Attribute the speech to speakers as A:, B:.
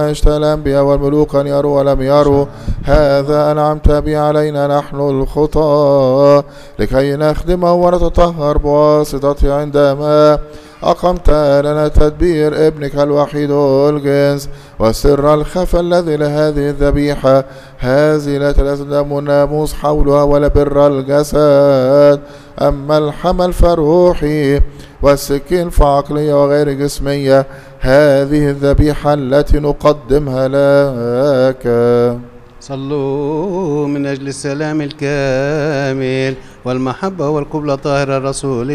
A: اشتهى الأنبياء والملوك أن يروا ولم يروا، هذا أنعمت به علينا نحن الخطاة لكي نخدمه ونتطهر بواسطته عندما أقمت لنا تدبير ابنك الوحيد الجنس والسر الخفى الذي لهذه الذبيحة. هذه لا تلزم الناموس حولها ولا بر الجسد، أما الحمل فروحي والسكين فعقلية وغير جسمية. هذه الذبيحة التي نقدمها لك.
B: صلوا من أجل السلام الكامل والمحبة والقبلة طاهرة الرسول